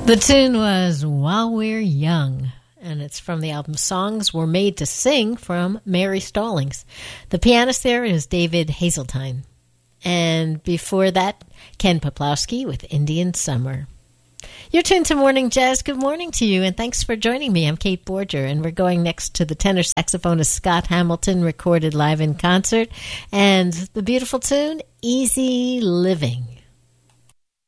The tune was While We're Young, and it's from the album Songs Were Made to Sing from Mary Stallings. The pianist there is David Hazeltine. And before that, Ken Poplowski with Indian Summer. You're tuned to Morning Jazz. Good morning to you, and thanks for joining me. I'm Kate Borger, and we're going next to the tenor saxophonist Scott Hamilton, recorded live in concert, and the beautiful tune, Easy Living.